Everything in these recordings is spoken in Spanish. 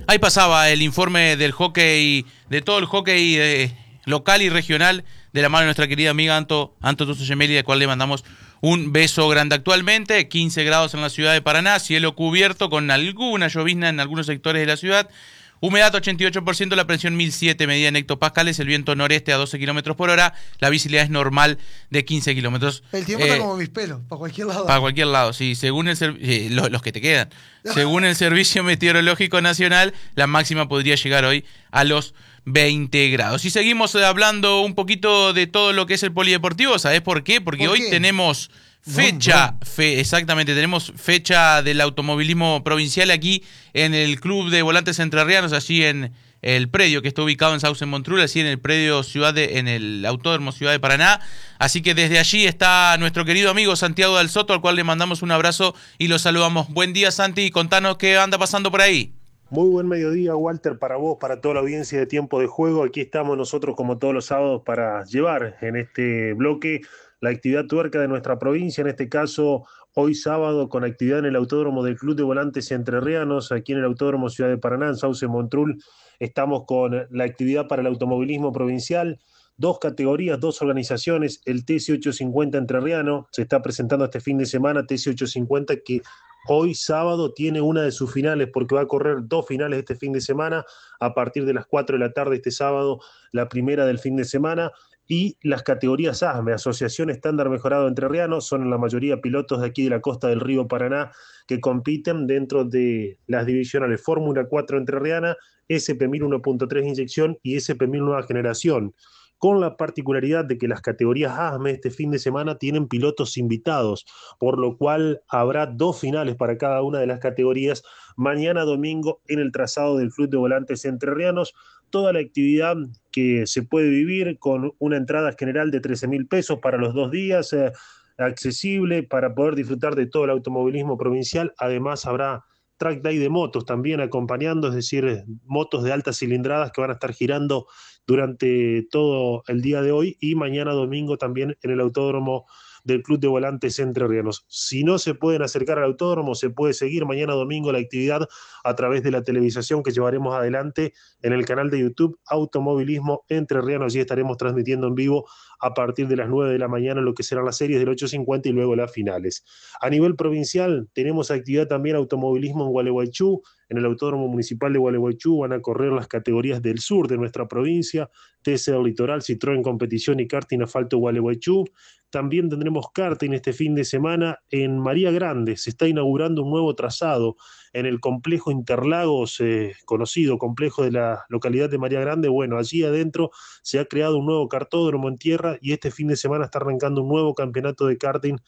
Ahí pasaba el informe del hockey, de todo el hockey local y regional, de la mano de nuestra querida amiga Anto Tuzo Gemelli, de cual le mandamos un beso grande. Actualmente 15 grados en la ciudad de Paraná, cielo cubierto con alguna llovizna en algunos sectores de la ciudad. Humedad 88%, la presión 1007 medida en hectopascales, el viento noreste a 12 kilómetros por hora, la visibilidad es normal de 15 kilómetros. El tiempo está como mis pelos, para cualquier lado. Para cualquier lado, sí, según los que te quedan. Según el Servicio Meteorológico Nacional, la máxima podría llegar hoy a los 20 grados. Y seguimos hablando un poquito de todo lo que es el polideportivo, ¿sabés por qué? Porque hoy tenemos exactamente, tenemos fecha del automovilismo provincial aquí en el Club de Volantes Entrerrianos, allí en el predio que está ubicado en Sauce Montrul, así en el predio en el Autódromo Ciudad de Paraná. Así que desde allí está nuestro querido amigo Santiago Dal Soto, al cual le mandamos un abrazo y lo saludamos. Buen día, Santi, contanos qué anda pasando por ahí. Muy buen mediodía, Walter, para vos, para toda la audiencia de Tiempo de Juego. Aquí estamos nosotros como todos los sábados para llevar en este bloque la actividad tuerca de nuestra provincia, en este caso hoy sábado con actividad en el Autódromo del Club de Volantes Entrerrianos, aquí en el Autódromo Ciudad de Paraná, en Sauce Montrul. Estamos con la actividad para el automovilismo provincial, dos categorías, dos organizaciones, el TC850 Entrerriano, se está presentando este fin de semana, TC850 que hoy sábado tiene una de sus finales porque va a correr dos finales este fin de semana a partir de las 4 de la tarde este sábado, la primera del fin de semana. Y las categorías ASME, Asociación Estándar Mejorado Entrerriano, son en la mayoría pilotos de aquí de la costa del río Paraná que compiten dentro de las divisionales Fórmula 4 Entrerriana, SP1000 1.3 inyección y SP1000 nueva generación, con la particularidad de que las categorías ASME este fin de semana tienen pilotos invitados, por lo cual habrá dos finales para cada una de las categorías mañana domingo en el trazado del Club de Volantes Entrerrianos. Toda la actividad que se puede vivir con una entrada general de 13.000 pesos para los 2 días, accesible para poder disfrutar de todo el automovilismo provincial. Además habrá track day de motos también acompañando, es decir, motos de altas cilindradas que van a estar girando durante todo el día de hoy y mañana domingo también en el Autódromo del Club de Volantes Entrerrianos. Si no se pueden acercar al autódromo, se puede seguir mañana domingo la actividad a través de la televisación que llevaremos adelante en el canal de YouTube Automovilismo Entrerrianos. Allí estaremos transmitiendo en vivo a partir de las 9 de la mañana lo que serán las series del 850 y luego las finales. A nivel provincial tenemos actividad también automovilismo en Gualeguaychú. En el Autódromo Municipal de Gualeguaychú van a correr las categorías del sur de nuestra provincia, TC del Litoral, Citroën Competición y Karting Asfalto Gualeguaychú. También tendremos karting este fin de semana en María Grande. Se está inaugurando un nuevo trazado en el complejo Interlagos, conocido complejo de la localidad de María Grande. Bueno, allí adentro se ha creado un nuevo kartódromo en tierra y este fin de semana está arrancando un nuevo campeonato de karting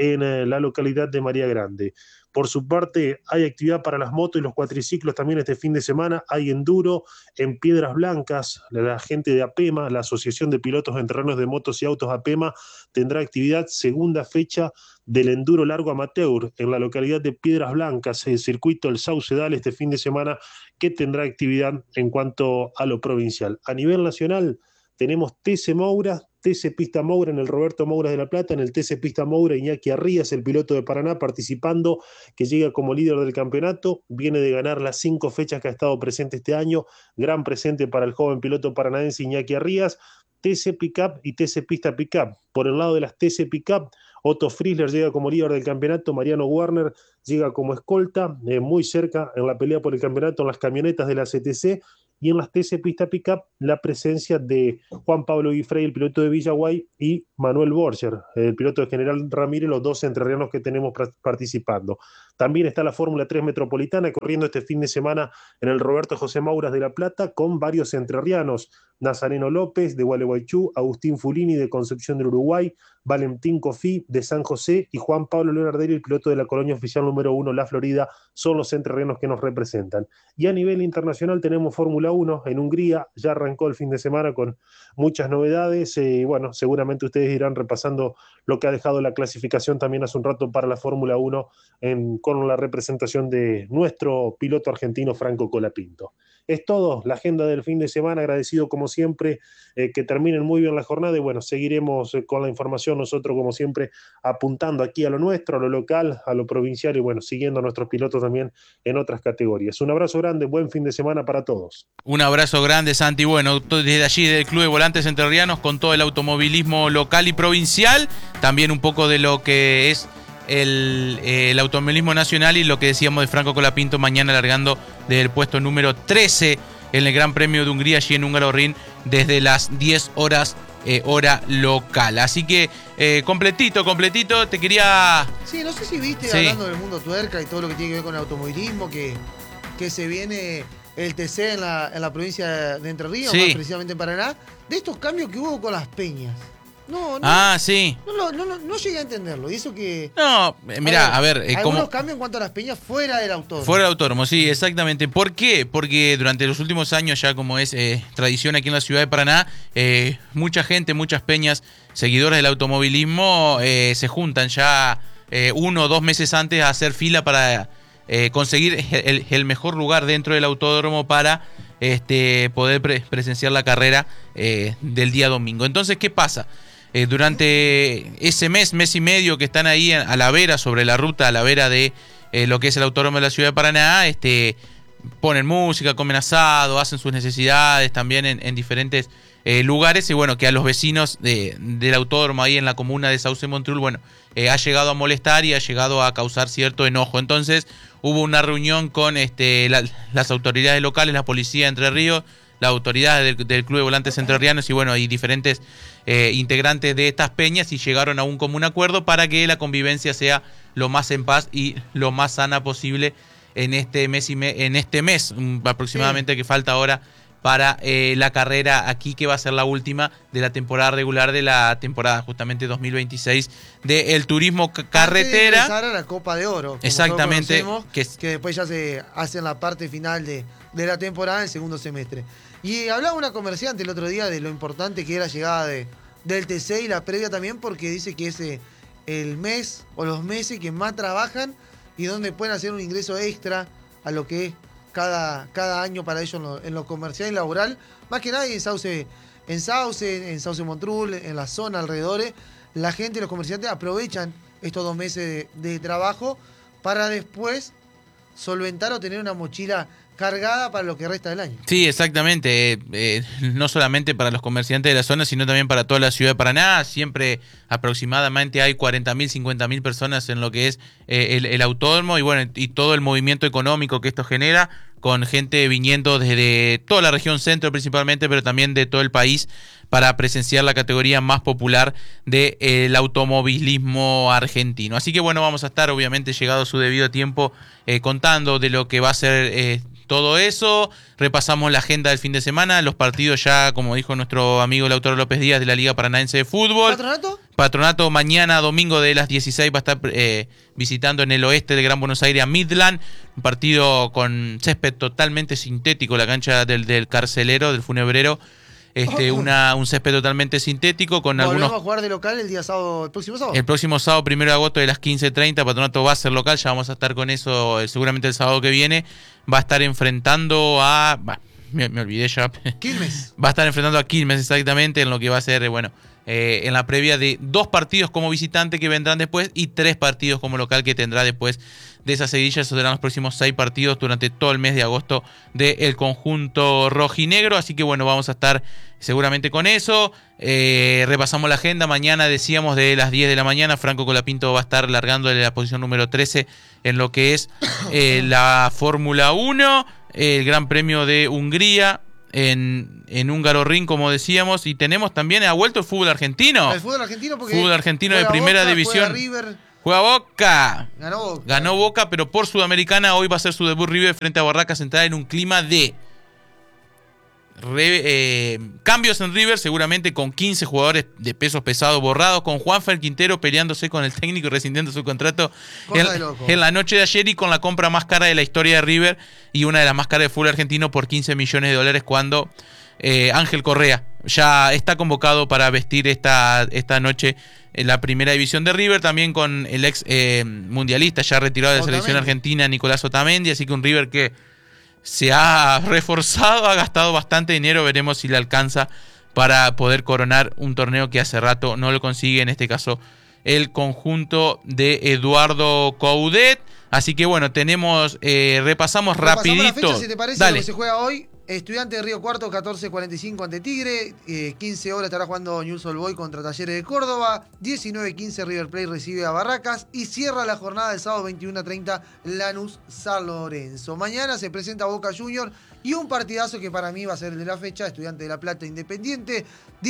en la localidad de María Grande. Por su parte, hay actividad para las motos y los cuatriciclos también este fin de semana. Hay enduro en Piedras Blancas. La gente de APEMA, la Asociación de Pilotos en Terrenos de Motos y Autos APEMA, tendrá actividad segunda fecha del enduro largo amateur en la localidad de Piedras Blancas, el circuito El Saucedal este fin de semana, que tendrá actividad en cuanto a lo provincial. A nivel nacional tenemos TC Moura, TC Pista Moura en el Roberto Moura de La Plata, en el TC Pista Moura Iñaki Arrías, el piloto de Paraná, participando, que llega como líder del campeonato, viene de ganar las 5 fechas que ha estado presente este año, gran presente para el joven piloto paranaense Iñaki Arrías. TC Pickup y TC Pista Pickup. Por el lado de las TC Pickup, Otto Friesler llega como líder del campeonato, Mariano Warner llega como escolta, muy cerca en la pelea por el campeonato en las camionetas de la CTC, y en las TC Pista Pickup la presencia de Juan Pablo Guifrey, el piloto de Villaguay, y Manuel Borger, el piloto de General Ramírez, los dos entrerrianos que tenemos participando. También está la Fórmula 3 Metropolitana corriendo este fin de semana en el Roberto José Mauras de La Plata con varios entrerrianos, Nazareno López de Gualeguaychú, Agustín Fulini de Concepción del Uruguay, Valentín Cofí de San José y Juan Pablo Leonardelli, el piloto de la colonia oficial número 1 La Florida, son los entrerrianos que nos representan. Y a nivel internacional tenemos Fórmula 1 en Hungría, ya arrancó el fin de semana con muchas novedades, bueno, seguramente ustedes ustedes irán repasando lo que ha dejado la clasificación también hace un rato para la Fórmula 1 con la representación de nuestro piloto argentino Franco Colapinto. Es todo, la agenda del fin de semana, agradecido como siempre, que terminen muy bien la jornada y bueno, seguiremos con la información nosotros como siempre apuntando aquí a lo nuestro, a lo local, a lo provincial y bueno, siguiendo a nuestros pilotos también en otras categorías. Un abrazo grande, buen fin de semana para todos. Un abrazo grande, Santi. Bueno, desde allí del Club de Volantes Entrerrianos con todo el automovilismo local y provincial, también un poco de lo que es el automovilismo nacional y lo que decíamos de Franco Colapinto mañana largando del puesto número 13 en el Gran Premio de Hungría allí en Hungaroring desde las 10 horas hora local. Así que completito, te quería... Sí, no sé si viste, hablando del mundo tuerca y todo lo que tiene que ver con el automovilismo, que se viene el TC en la provincia de Entre Ríos, más precisamente en Paraná, de estos cambios que hubo con las peñas. No, sí. No llegué a entenderlo. Y eso que... No, mirá, a ver... algunos cambios en cuanto a las peñas fuera del autódromo. Fuera del autódromo, sí, exactamente. ¿Por qué? Porque durante los últimos años, ya como es tradición aquí en la ciudad de Paraná, mucha gente, muchas peñas, seguidores del automovilismo, se juntan ya 1 o 2 meses antes a hacer fila para conseguir el mejor lugar dentro del autódromo para poder presenciar la carrera del día domingo. Entonces, ¿qué pasa? Durante ese mes y medio que están ahí a la vera, sobre la ruta, a la vera de lo que es el autódromo de la ciudad de Paraná, ponen música, comen asado, hacen sus necesidades también en diferentes lugares, y bueno, que a los vecinos del autódromo ahí en la comuna de Sauce Montrul, bueno, ha llegado a molestar y ha llegado a causar cierto enojo. Entonces hubo una reunión con las autoridades locales, la policía de Entre Ríos, las autoridades del Club de Volantes Entrerrianos y bueno, y diferentes integrantes de estas peñas, y llegaron a un común acuerdo para que la convivencia sea lo más en paz y lo más sana posible en este mes aproximadamente que falta ahora para la carrera aquí, que va a ser la última de la temporada regular de la temporada justamente 2026 del turismo carretera. Antes de empezar a la Copa de Oro, como exactamente, que después ya se hace en la parte final de la temporada, el segundo semestre. Y hablaba una comerciante el otro día de lo importante que era la llegada del TC y la previa también, porque dice que es el mes o los meses que más trabajan y donde pueden hacer un ingreso extra a lo que es cada año para ellos en lo comercial y laboral, más que nada en Sauce Montrul, en la zona alrededores, la gente, los comerciantes aprovechan estos 2 meses de trabajo para después solventar o tener una mochila cargada para lo que resta del año. Sí, exactamente. No solamente para los comerciantes de la zona, sino también para toda la ciudad de Paraná. Siempre aproximadamente hay 40.000, 50.000 personas en lo que es el autódromo y bueno, y todo el movimiento económico que esto genera, con gente viniendo desde toda la región centro principalmente, pero también de todo el país, para presenciar la categoría más popular del automovilismo argentino. Así que bueno, vamos a estar obviamente llegado a su debido tiempo contando de lo que va a ser todo eso. Repasamos la agenda del fin de semana, los partidos ya, como dijo nuestro amigo Lautaro López Díaz, de la Liga Paranaense de Fútbol. ¿Patronato? Patronato mañana domingo de las 16 va a estar visitando en el oeste del Gran Buenos Aires a Midland, un partido con césped totalmente sintético, la cancha del carcelero, del funebrero. Un césped totalmente sintético con ¿Volvemos algunos... a jugar de local el próximo sábado? El próximo sábado, 1 de agosto de las 15:30, Patronato va a ser local, ya vamos a estar con eso seguramente el sábado que viene. Va a estar enfrentando a... me olvidé ya. Quilmes. Va a estar enfrentando a Quilmes exactamente en lo que va a ser, en la previa de 2 partidos como visitante que vendrán después y 3 partidos como local que tendrá después de esa seguidilla. Esos serán los próximos 6 partidos durante todo el mes de agosto del conjunto rojinegro. Así que bueno, vamos a estar seguramente con eso. Repasamos la agenda. Mañana decíamos de las 10 de la mañana, Franco Colapinto va a estar largando de la posición número 13 en lo que es la Fórmula 1, el Gran Premio de Hungría en Hungaroring, como decíamos, y tenemos también, ha vuelto el fútbol argentino. El fútbol argentino, porque fútbol argentino de primera división. Juega Boca. Ganó Boca, pero por Sudamericana hoy va a ser su debut River frente a Barracas Central en un clima de cambios en River, seguramente con 15 jugadores de pesos pesados borrados, con Juanfer Quintero peleándose con el técnico y rescindiendo su contrato en la noche de ayer, y con la compra más cara de la historia de River y una de las más caras de fútbol argentino por $15 millones cuando Ángel Correa ya está convocado para vestir esta noche en la primera división de River, también con el ex mundialista ya retirado de la selección argentina, Nicolás Otamendi, así que un River que se ha reforzado, ha gastado bastante dinero, veremos si le alcanza para poder coronar un torneo que hace rato no lo consigue, en este caso el conjunto de Eduardo Coudet. Así que bueno, repasamos rapidito. La fecha, si te parece, dale. Lo que se juega hoy. Estudiante de Río Cuarto, 14:45 ante Tigre. 15 horas estará jugando Newell's Old Boys contra Talleres de Córdoba. 19:15 River Plate recibe a Barracas. Y cierra la jornada del sábado 21:30 Lanús San Lorenzo. Mañana se presenta Boca Juniors y un partidazo que para mí va a ser el de la fecha. Estudiante de La Plata Independiente.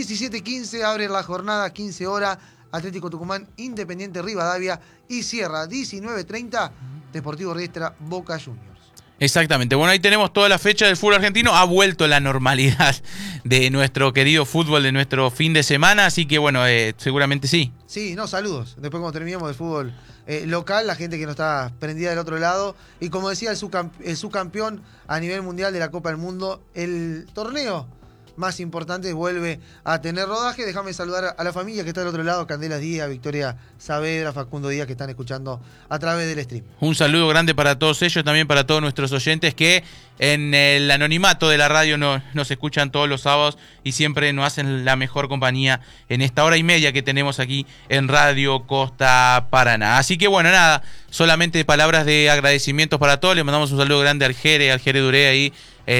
17:15 abre la jornada, 15 horas. Atlético Tucumán Independiente Rivadavia. Y cierra 19:30 Deportivo Riestra Boca Juniors. Exactamente, bueno, ahí tenemos toda la fecha del fútbol argentino, ha vuelto la normalidad de nuestro querido fútbol, de nuestro fin de semana, así que bueno, seguramente sí. Sí, no, saludos, después cuando terminemos el fútbol local, la gente que nos está prendida del otro lado, y como decía el subcampeón a nivel mundial de la Copa del Mundo, el torneo más importante vuelve a tener rodaje. Déjame saludar a la familia que está del otro lado, Candela Díaz, Victoria Saavedra, Facundo Díaz, que están escuchando a través del stream. Un saludo grande para todos ellos, también para todos nuestros oyentes que en el anonimato de la radio nos escuchan todos los sábados y siempre nos hacen la mejor compañía en esta hora y media que tenemos aquí en Radio Costa Paraná. Así que bueno, nada, solamente palabras de agradecimientos para todos. Le mandamos un saludo grande al Jere Duré ahí,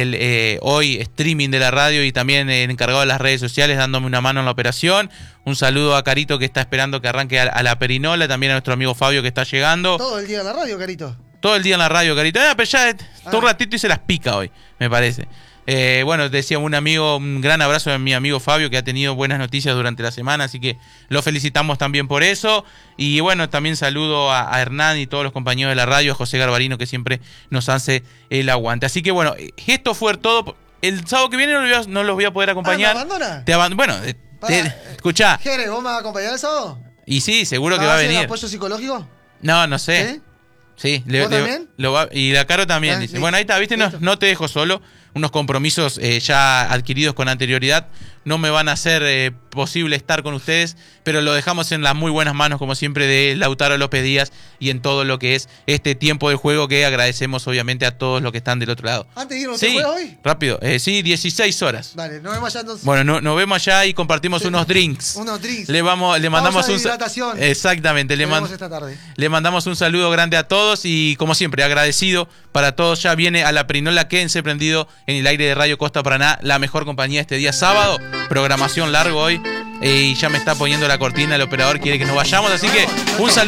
el hoy streaming de la radio y también el encargado de las redes sociales dándome una mano en la operación. Un saludo a Carito que está esperando que arranque a la perinola, también a nuestro amigo Fabio que está llegando. Todo el día en la radio, Carito. Todo el día en la radio, Carito. Pero ya todo un ratito y se las pica hoy, me parece. Bueno, te decía un gran abrazo a mi amigo Fabio que ha tenido buenas noticias durante la semana, así que lo felicitamos también por eso. Y bueno, también saludo a Hernán y todos los compañeros de la radio, a José Garbarino que siempre nos hace el aguante. Así que bueno, esto fue todo. El sábado que viene no los voy a poder acompañar. ¿Me abandona? Bueno, escuchá. Jere, ¿vos me vas a acompañar el sábado? Y sí, seguro que va a venir. ¿Apoyo psicológico? No sé. Sí, ¿Vos también? Y la Caro también, dice. Sí. Bueno, ahí está, ¿viste? No te dejo solo. Unos compromisos ya adquiridos con anterioridad no me van a hacer posible estar con ustedes, pero lo dejamos en las muy buenas manos, como siempre, de Lautaro López Díaz y en todo lo que es este tiempo de juego que agradecemos, obviamente, a todos los que están del otro lado. ¿Antes de irnos se juega hoy? Rápido. Sí, 16 horas. Dale, nos vemos allá entonces. Bueno, nos vemos allá y compartimos unos drinks. Unos drinks. Le mandamos un hidratación. Exactamente. Esta tarde. Le mandamos un saludo grande a todos y, como siempre, agradecido para todos. Ya viene a la perinola, quédense prendido en el aire de Radio Costa Paraná, la mejor compañía este día sábado. Programación largo hoy y ya me está poniendo la cortina, el operador quiere que nos vayamos, así que un saludo.